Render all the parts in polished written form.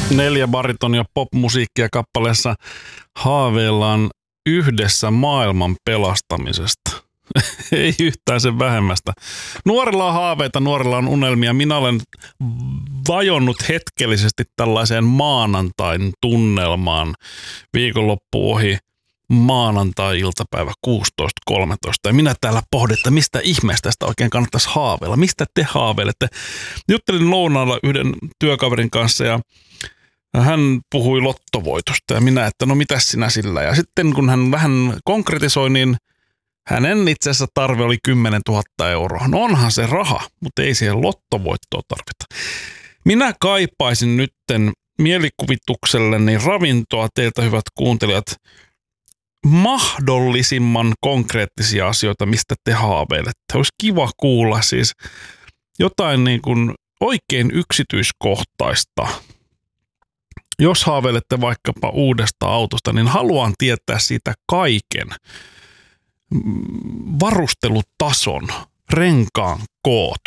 4 baritonia popmusiikkia kappaleessa haaveillaan yhdessä maailman pelastamisesta. Ei yhtään sen vähemmästä. Nuorilla on haaveita, nuorilla on unelmia. Minä olen vajonnut hetkellisesti tällaiseen maanantain tunnelmaan viikonloppu ohi. Maanantai-iltapäivä 16.13. Ja minä täällä pohdin, että mistä ihmeestä tästä oikein kannattaisi haaveilla. Mistä te haaveilette? Juttelin lounaalla yhden työkaverin kanssa ja hän puhui lottovoitosta ja minä, että no mitäs sinä sillä. Ja sitten kun hän vähän konkretisoi, niin hänen itse asiassa tarve oli 10 000 euroa. No onhan se raha, mutta ei siihen lottovoittoa tarvita. Minä kaipaisin nytten mielikuvitukselleni ravintoa teiltä, hyvät kuuntelijat, mahdollisimman konkreettisia asioita, mistä te haaveilette. Olisi kiva kuulla siis jotain niin kuin oikein yksityiskohtaista. Jos haaveilette vaikkapa uudesta autosta, niin haluan tietää siitä kaiken. Varustelutason, renkaan koot,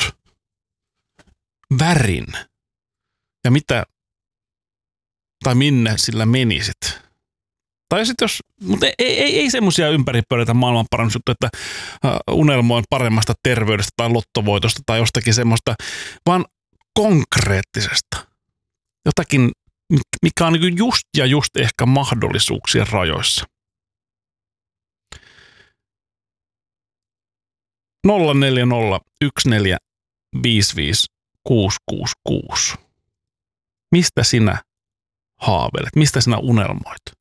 värin ja mitä tai minne sillä menisit. Tai sitten jos, mutta ei semmoisia ympäripyöreitä maailmanparannusjuttuja, että unelmoin paremmasta terveydestä tai lottovoitosta tai jostakin semmoista, vaan konkreettisesta. Jotakin, mikä on niin just ehkä mahdollisuuksien rajoissa. 04014556666. Mistä sinä haaveilet? Mistä sinä unelmoit?